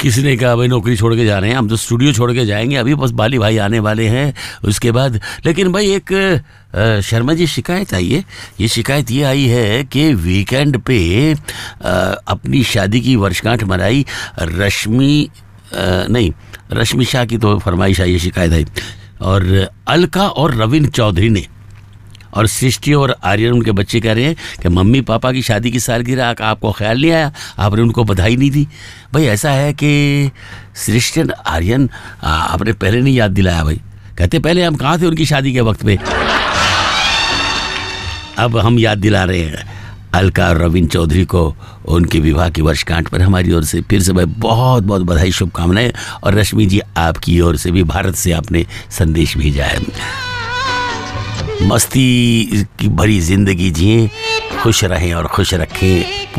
किसी ने कहा भाई नौकरी छोड़ के जा रहे हैं, हम तो स्टूडियो छोड़ के जाएंगे, अभी बस बाली भाई आने वाले हैं उसके बाद। लेकिन भाई एक शर्मा जी शिकायत आई है। ये शिकायत ये आई है कि वीकेंड पे अपनी शादी की वर्षगांठ मनाई रश्मि शाह की तो फरमाइश आई, शिकायत आई, और अलका और रविन चौधरी ने, और सृष्टि और आर्यन उनके बच्चे कह रहे हैं कि मम्मी पापा की शादी की सालगिरह आपको ख्याल नहीं आया, आपने उनको बधाई नहीं दी। भाई ऐसा है कि सृष्टि और आर्यन आपने पहले नहीं याद दिलाया। भाई कहते पहले हम कहाँ थे उनकी शादी के वक्त पे, अब हम याद दिला रहे हैं अलका और रविन चौधरी को उनके विवाह की वर्षगांठ पर हमारी ओर से फिर से भाई बहुत बहुत बधाई, शुभकामनाएं। और रश्मि जी आपकी ओर से भी भारत से आपने संदेश भेजा है। मस्ती की भरी जिंदगी जिए, खुश रहें और खुश रखें।